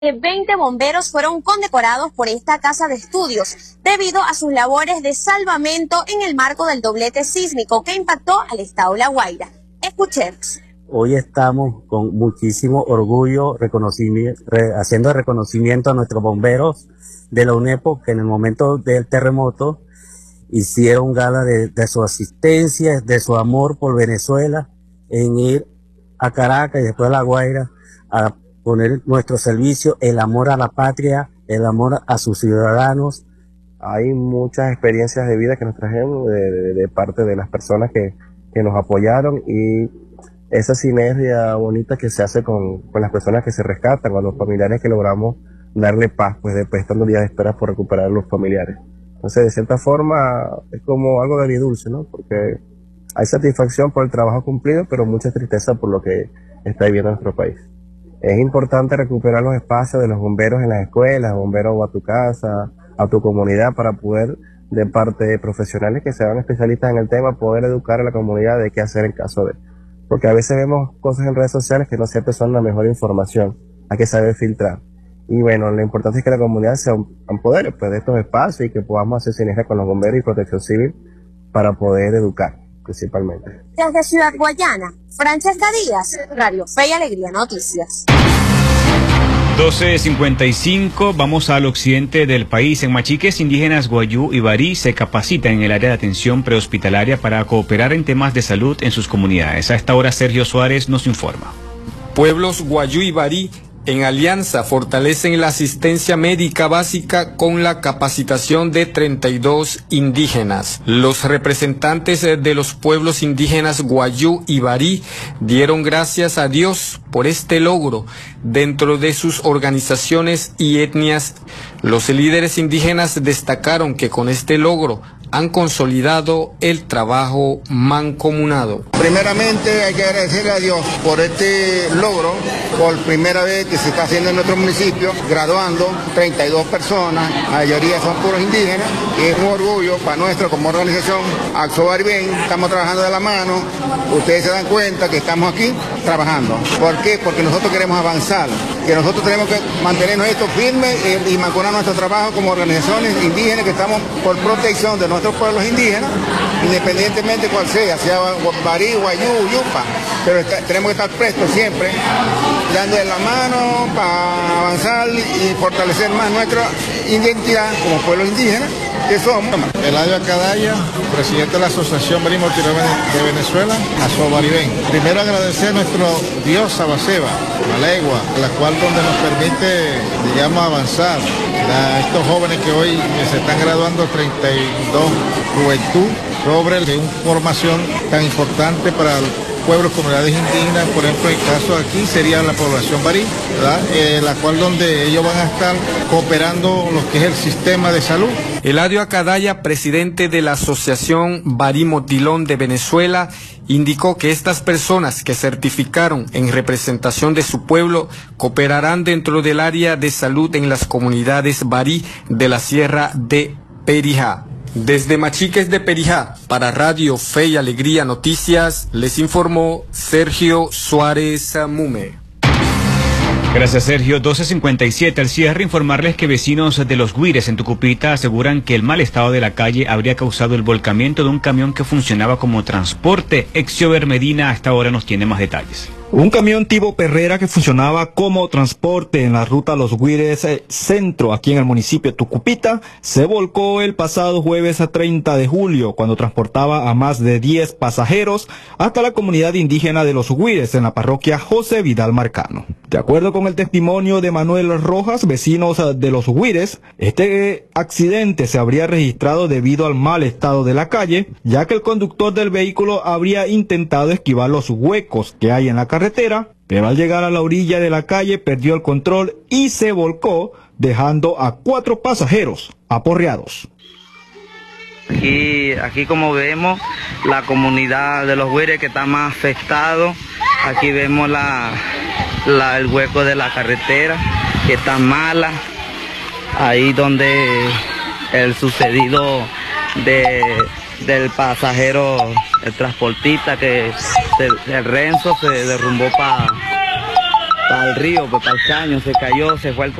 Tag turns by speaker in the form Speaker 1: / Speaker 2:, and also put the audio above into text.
Speaker 1: 20 bomberos fueron condecorados por esta casa de estudios debido a sus labores de salvamento en el marco del doblete sísmico que impactó al estado La Guaira. Escuchemos.
Speaker 2: Hoy estamos con muchísimo orgullo haciendo reconocimiento a nuestros bomberos de la UNEPO que en el momento del terremoto hicieron gala de su asistencia, de su amor por Venezuela, en ir a Caracas y después a La Guaira a poner nuestro servicio, el amor a la patria, el amor a sus ciudadanos.
Speaker 3: Hay muchas experiencias de vida que nos trajimos de parte de las personas que nos apoyaron, y esa sinergia bonita que se hace con las personas que se rescatan, con los familiares que logramos darle paz, pues después estando días de espera por recuperar a los familiares. Entonces, de cierta forma, es como algo agridulce, ¿no? Porque hay satisfacción por el trabajo cumplido, pero mucha tristeza por lo que está viviendo nuestro país. Es importante recuperar los espacios de los bomberos en las escuelas, bomberos a tu casa, a tu comunidad, para poder, de parte de profesionales que sean especialistas en el tema, poder educar a la comunidad de qué hacer en caso de. Porque a veces vemos cosas en redes sociales que no siempre son la mejor información, hay que saber filtrar. Y bueno, lo importante es que la comunidad se empodere pues, de estos espacios, y que podamos hacer sinergia con los bomberos y protección civil para poder educar, principalmente.
Speaker 1: Desde Ciudad Guayana, Francesca Díaz, Radio Fe y Alegría Noticias.
Speaker 4: 12:55, vamos al occidente del país. En Machiques, indígenas Guayú y Barí se capacitan en el área de atención prehospitalaria para cooperar en temas de salud en sus comunidades. A esta hora, Sergio Suárez nos informa.
Speaker 5: Pueblos Guayú y Barí, en alianza, fortalecen la asistencia médica básica con la capacitación de 32 indígenas. Los representantes de los pueblos indígenas Guayú y Barí dieron gracias a Dios por este logro dentro de sus organizaciones y etnias. Los líderes indígenas destacaron que con este logro han consolidado el trabajo mancomunado.
Speaker 6: Primeramente hay que agradecerle a Dios por este logro, por primera vez que se está haciendo en nuestro municipio, graduando 32 personas, la mayoría son puros indígenas, y es un orgullo para nuestro como organización. Axobar bien, estamos trabajando de la mano, ustedes se dan cuenta que estamos aquí trabajando. ¿Por qué? Porque nosotros queremos avanzar, que nosotros tenemos que mantenernos esto firme y mancomunar nuestro trabajo como organizaciones indígenas que estamos por protección de nuestros pueblos indígenas, independientemente cuál sea Barí, Guayú, Yupa, pero tenemos que estar prestos siempre, dándole la mano para avanzar y fortalecer más nuestra identidad como pueblo indígena que somos.
Speaker 7: Eladio Acadaya, presidente de la Asociación Barí Motilón de Venezuela, Azobaribén. Primero agradecer a nuestro Dios Abaseba, Malegua, la cual donde nos permite, digamos, avanzar. Estos jóvenes que hoy se están graduando, 32 juventud, sobre una formación tan importante para pueblos, comunidades indígenas. Por ejemplo, el caso aquí sería la población Barí, ¿verdad? La cual donde ellos van a estar cooperando lo que es el sistema de salud.
Speaker 5: Eladio Acadaya, presidente de la Asociación Barí Motilón de Venezuela, indicó que estas personas que certificaron en representación de su pueblo cooperarán dentro del área de salud en las comunidades Barí de la Sierra de Perijá. Desde Machiques de Perijá, para Radio Fe y Alegría Noticias, les informó Sergio Suárez Mume.
Speaker 4: Gracias, Sergio. 12:57. Al cierre, informarles que vecinos de Los Guires en Tucupita aseguran que el mal estado de la calle habría causado el volcamiento de un camión que funcionaba como transporte. Exiober Medina a esta hora nos tiene más detalles.
Speaker 8: Un camión tipo Perrera que funcionaba como transporte en la ruta Los Guires Centro, aquí en el municipio de Tucupita, se volcó el pasado jueves 30 de julio, cuando transportaba a más de 10 pasajeros hasta la comunidad indígena de Los Guires, en la parroquia José Vidal Marcano. De acuerdo con el testimonio de Manuel Rojas, vecinos de Los Guires, este accidente se habría registrado debido al mal estado de la calle, ya que el conductor del vehículo habría intentado esquivar los huecos que hay en la carretera, pero al llegar a la orilla de la calle perdió el control y se volcó, dejando a 4 pasajeros aporreados.
Speaker 9: Aquí como vemos, la comunidad de Los Guires que está más afectado. Aquí vemos el hueco de la carretera que está mala. Ahí donde el sucedido del pasajero, el transportista, que el Renzo se derrumbó para para el río, pues para el caño, se cayó, se fue al